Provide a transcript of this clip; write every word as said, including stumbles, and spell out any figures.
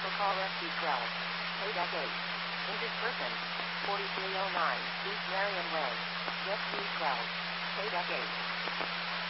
for call S D twelve. Payback eight. Injured person. forty-three oh nine East Marion Way. Rescue twelve. Payback eight.